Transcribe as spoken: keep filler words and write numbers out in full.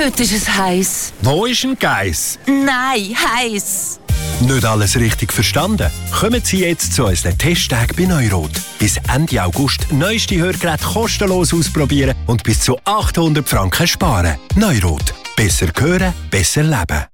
Heute ist es heiß. Wo ist ein Geiss? Nein, heiß. Nicht alles richtig verstanden? Kommen Sie jetzt zu unseren Testtagen bei Neurot. Bis Ende August neueste Hörgeräte kostenlos ausprobieren und bis zu achthundert Franken sparen. Neurot. Besser hören, besser leben.